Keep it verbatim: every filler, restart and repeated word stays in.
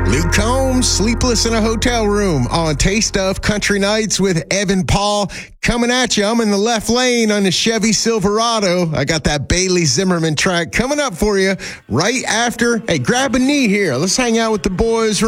Luke Combs, Sleepless in a Hotel Room on Taste of Country Nights with Evan Paul. Coming at you, I'm in the left lane on the Chevy Silverado. I got that Bailey Zimmerman track coming up for you right after. Hey, grab a knee here. Let's hang out with the boys.